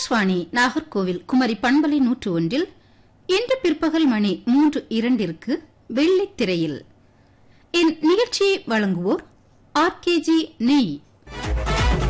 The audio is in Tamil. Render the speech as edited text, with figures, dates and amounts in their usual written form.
ஆகாஷ்வாணி நாகர்கோவில் குமரி பண்பலை 101 இன்று பிற்பகல் மணி 3:02 வெள்ளித்திரையில் இந்நிகழ்ச்சியை வழங்குவோர் ஆர்கேஜி நெய்.